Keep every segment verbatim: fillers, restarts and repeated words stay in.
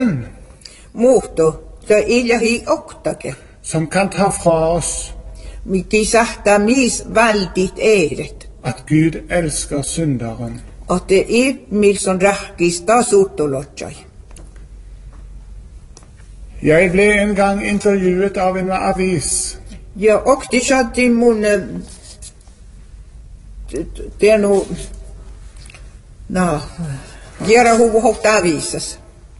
Muhto, te iljahi oktake. som kan ta fra oss Miti sahta mis valdit eiret. at Gud elsker synderen. At det er mil som rahkista suttolotsai. Jeg ble en gang intervjuet av en avis. Ja okti shatti mun det er no no gjera huvu hokt avisas.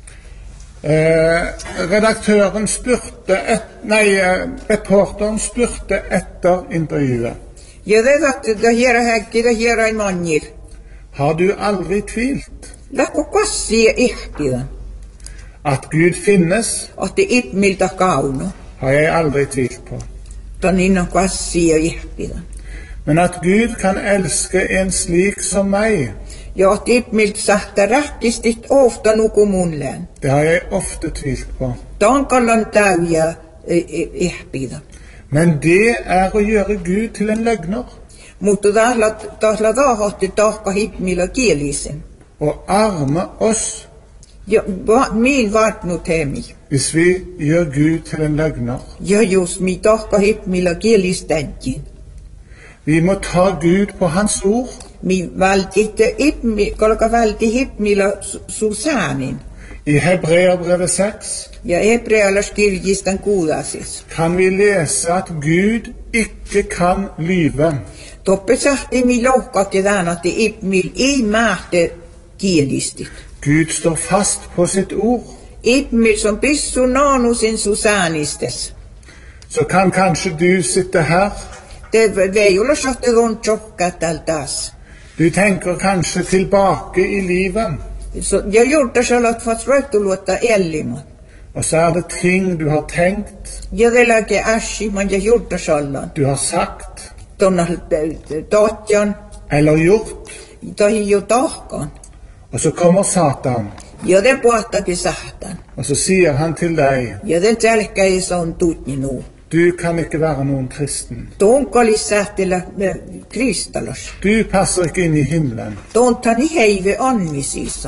Eh, redaktøren spurte et, nei, eh, reporteren spurte etter intervjuet. Ja det at det gjera häkki det gjera i manjil. Har du aldri tvilt Lakko kassia ihkida. at Gud finnes? At det er miltä kauno. Har jeg aldri tvilt på. Tanina kassia ihkida. Men at Gud kan elske en slik som meg, Ja at det miltä sahta rahkistit ofta nuku munleen. det har jeg ofte tvilt på. Tankallan täyjä ihkida. Men det er å gjøre Gud til en løgner Mutta tahla tahotti tahka hipmillä kielisen. og arme oss Ja va, min vartnut hemi. hvis vi gjør Gud til en løgner. Ja jos mi tahka hipmillä kielistäänkin. Vi må ta Gud på hans ord. Mi vältitte hipmi, kolka välti hipmillä susäänin. I Hebreerbrevet seks Ja hebrealaskirjistan kuudasis. kan vi lese at Gud ikke kan lyve. Toppe sahti mi lohkake tämän, että hipmil ei mähte kielistit. Gud står fast på sitt ord. Hipmil som pissu naanusin susäänistes. Så kan kanskje du sitte her. Det ei ole sahti on tjokka tältäs. Du tenker kanskje tilbake i livet. Så jag gjorde så att fast rötuluotta ellimat. Og så er det ting du har tenkt, Jag vill lägga ashi, men jag gjorde så. du har sagt Tuonne tatjan, eller gjort. tai jo tahkan. Og så kommer Satan, Ja det puhuttakin sahtan. og så sier han til deg, Ja den tälkkäi se on tutni nu. du kan ikke være noen kristen. Tuonkolis sähtillä kristalos. Du passer ikke inn i himmelen. Tuontani heive annisissa.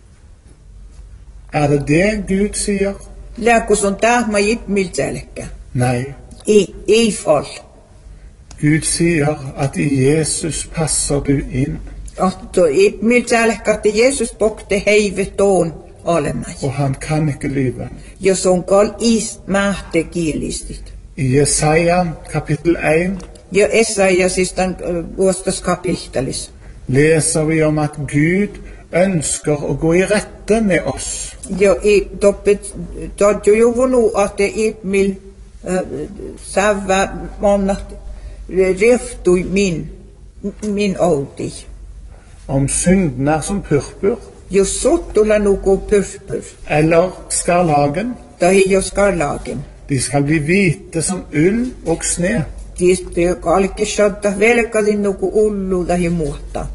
Er det det Gud sier? Lääkus on tahma jipmil tälkkä. Nei. Ei, ei fall. Gud sier at i Jesus passer du inn, Att jipmil tälkkä, että Jesus pokte heive tuon olemais. og han kan ikke lyve. Jos on kal is mähte kielistit. I Jesaja kapittel en Ja Esaiasistan vuostas kapittelis. leser vi om at Gud ønsker å gå i rette med oss. Ja i toppet tadjo juvunu att det ipmil sävä monnat reftui min min outi. Om synden er som purpur, Jos sottulla nuku purpur, eller skarlagen, tai jos karlagen. de skal bli hvite som ull og sne. Tiesti kalkki shatta velkadin nuku ullu tai muuta.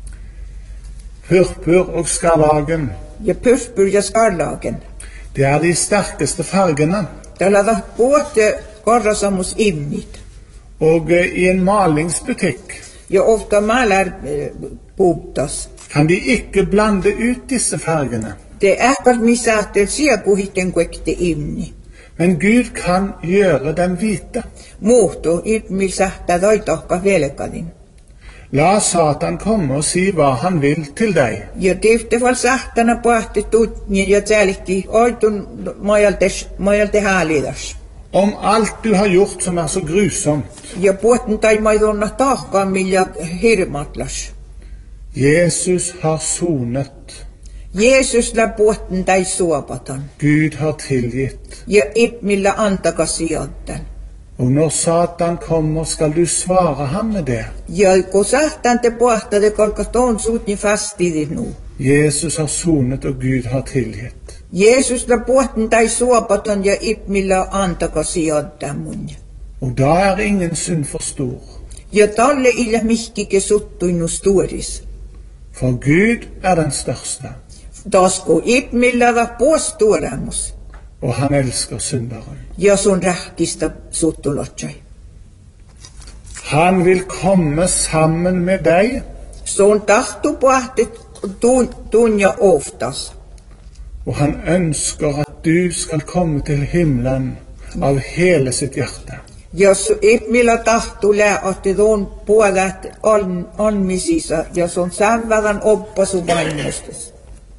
Purpur og skarlagen, Ja purpur ja skarlagen. det er de sterkeste fargene. Tällä da puote korrasamus innit. Og eh, i en malingsbutikk Ja ofta malar puhtas. kan de ikke blande ut disse fargene. Det är äkkas missä ajattel siellä kuhitten kuekte inni. Men Gud kan gjøre dem hvite. Muuttu ipmil sähtää toitahka velkadin. La Satan komme og si hva han vil til deg. Ja tifte val sähtänä pahti tutni ja tsäälihti oitun majalte hälidas. Om alt du har gjort som er så grusomt. Ja puotten tai maidonna tahkaan millä hirmatlas. Jesus har sonet. Jeesus lä puotten tai suopatan. Gud har tilgitt. Ja ipmillä antaka sijoittan. Og når Satan kommer, skal du svare ham med det. Ja kun sähtään te puhtade kolkas on suutni fastidit nu. Jesus har sonet, og Gud har tilgitt. Jeesus lä puotten tai suopatan ja ipmillä antaka sijoittan mun. Og da er ingen synd for stor. Ja talle illa mihkike suttuinu stuoris. For Gud er den største, Tasko ipmillä da puostuoremus. og han elsker synderen. Ja sun rähkistä suttulotsai. Han vil komme sammen med deg, Sun tahtu puhti tunja oftas. Og han ønsker at du skal komme til himmelen av hele sitt hjerte. Jos ihmillä tahtoilee, että tuon puolet on, on misissa, jos on sen verran oppasu vainostus.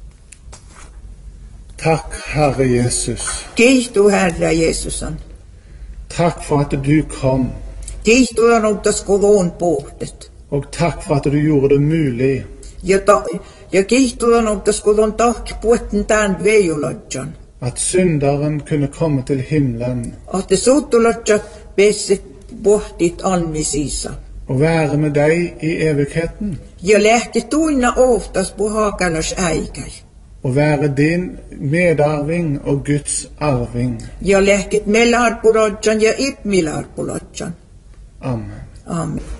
Takk, Herre Jesus. Kiitos, Herra Jeesus. Takk for at du kom. Kiitos on ottas kouluun puhtet. Og takk for at du gjorde det mulig. Ja, ta, ja kiitos on ottas kouluun tahki puhten tämän veijulodjan. At synderen kunne komme til himmelen. Att det suutulodjat pesset pohtit almisissa. Og være med deg i evigheten. Ja lähti tuina oftas på haakalas äikäi. Og være din medarving og Guds arving. Ja lähti melarpulodjan ja ipmilarpulodjan. Amen. Amen.